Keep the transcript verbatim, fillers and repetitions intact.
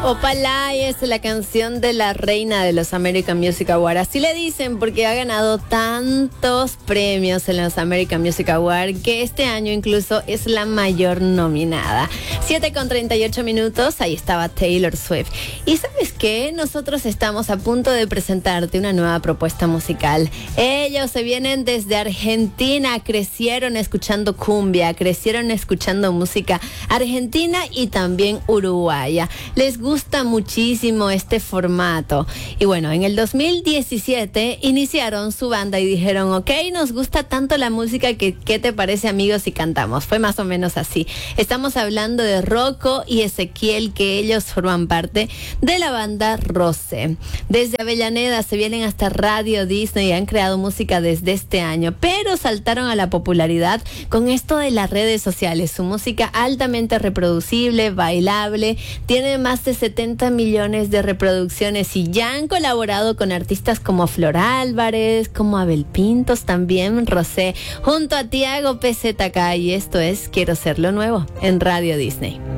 Opalay es la canción de la reina de los American Music Awards. Así le dicen porque ha ganado tantos premios en los American Music Awards que este año incluso es la mayor nominada. siete con treinta y ocho minutos, ahí estaba Taylor Swift. Y ¿sabes qué? Nosotros estamos a punto de presentarte una nueva propuesta musical. Ellos se vienen desde Argentina, crecieron escuchando cumbia, crecieron escuchando música argentina y también uruguaya. Les gusta muchísimo este formato. Y bueno, en el dos mil diecisiete iniciaron su banda y dijeron, ok, nos gusta tanto la música que ¿qué te parece, amigos, si cantamos? Fue más o menos así. Estamos hablando de Rocco y Ezequiel, que ellos forman parte de la banda Rosé. Desde Avellaneda se vienen hasta Radio Disney y han creado música desde este año, pero saltaron a la popularidad con esto de las redes sociales. Su música altamente reproducible, bailable, tiene más de setenta millones de reproducciones y ya han colaborado con artistas como Flor Álvarez, como Abel Pintos, también Rosé, junto a Tiago P Z K, y esto es Quiero Ser Lo Nuevo en Radio Disney.